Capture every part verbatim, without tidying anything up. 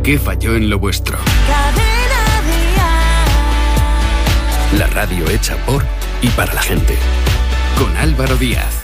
¿Qué falló en lo vuestro? La radio hecha por y para la gente. Con Álvaro Díaz.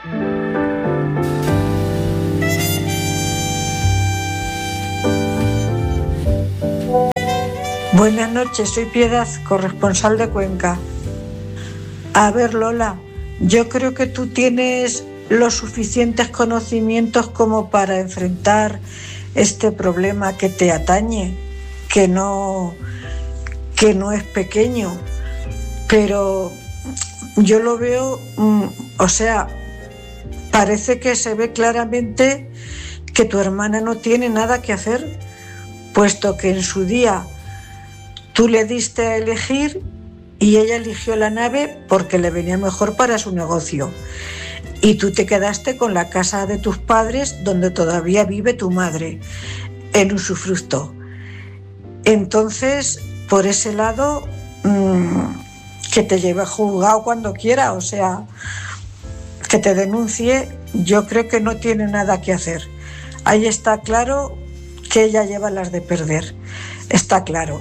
Buenas noches, soy Piedad, corresponsal de Cuenca. A ver, Lola, yo creo que tú tienes los suficientes conocimientos como para enfrentar este problema que te atañe, que no, que no es pequeño, pero yo lo veo, o sea, parece que se ve claramente que tu hermana no tiene nada que hacer, puesto que en su día tú le diste a elegir y ella eligió la nave porque le venía mejor para su negocio. Y tú te quedaste con la casa de tus padres donde todavía vive tu madre, en usufructo. Entonces, por ese lado, mmm, que te lleve a juzgado cuando quiera, o sea, que te denuncie, yo creo que no tiene nada que hacer. Ahí está claro que ella lleva las de perder, está claro.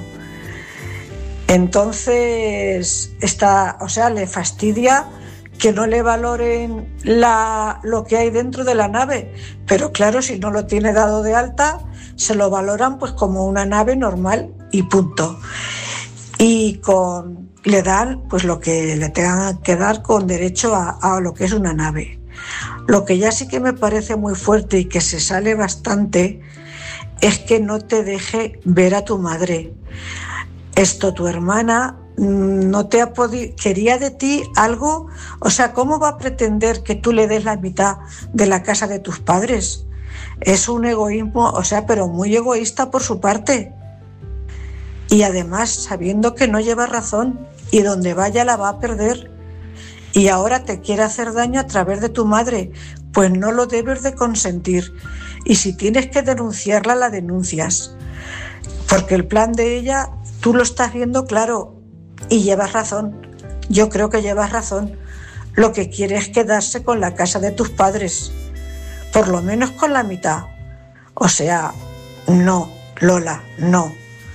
Entonces, está, o sea, le fastidia que no le valoren la, lo que hay dentro de la nave, pero claro, si no lo tiene dado de alta, se lo valoran pues como una nave normal y punto. Y con, le dan pues lo que le tengan que dar con derecho a, a lo que es una nave. Lo que ya sí que me parece muy fuerte y que se sale bastante es que no te deje ver a tu madre. Esto, tu hermana no te ha podido, quería de ti algo, o sea, ¿cómo va a pretender que tú le des la mitad de la casa de tus padres? Es un egoísmo, o sea, pero muy egoísta por su parte. Y además sabiendo que no lleva razón y donde vaya la va a perder. Y ahora te quiere hacer daño a través de tu madre, pues no lo debes de consentir. Y si tienes que denunciarla, la denuncias. Porque el plan de ella, tú lo estás viendo claro y llevas razón. Yo creo que llevas razón. Lo que quiere es quedarse con la casa de tus padres, por lo menos con la mitad. O sea, no, Lola, no.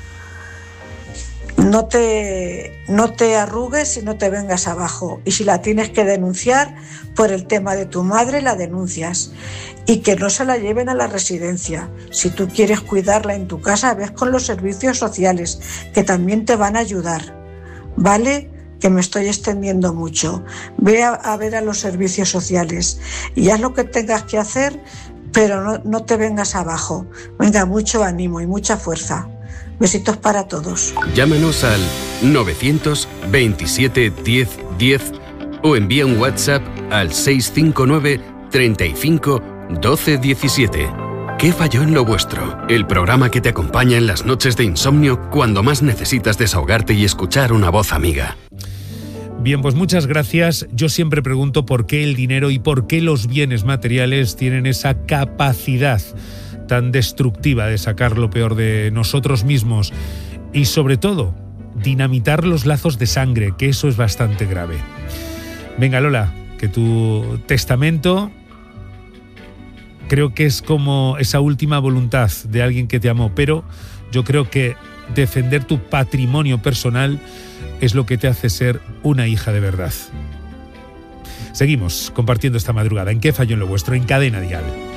No te, no te arrugues y no te vengas abajo. Y si la tienes que denunciar por el tema de tu madre, la denuncias. Y que no se la lleven a la residencia. Si tú quieres cuidarla en tu casa, ves con los servicios sociales, que también te van a ayudar. ¿Vale? Que me estoy extendiendo mucho. Ve a, a ver a los servicios sociales y haz lo que tengas que hacer, pero no, no te vengas abajo. Venga, mucho ánimo y mucha fuerza. Besitos para todos. Llámanos al novecientos veintisiete diez diez o envía un WhatsApp al seis cinco nueve treinta y cinco doce diecisiete. ¿Qué falló en lo vuestro? El programa que te acompaña en las noches de insomnio cuando más necesitas desahogarte y escuchar una voz amiga. Bien, pues muchas gracias. Yo siempre pregunto por qué el dinero y por qué los bienes materiales tienen esa capacidad tan destructiva de sacar lo peor de nosotros mismos y, sobre todo, dinamitar los lazos de sangre, que eso es bastante grave. Venga, Lola, que tu testamento creo que es como esa última voluntad de alguien que te amó, pero yo creo que defender tu patrimonio personal es lo que te hace ser una hija de verdad. Seguimos compartiendo esta madrugada en ¿Qué falló en lo vuestro? En Cadena Dial.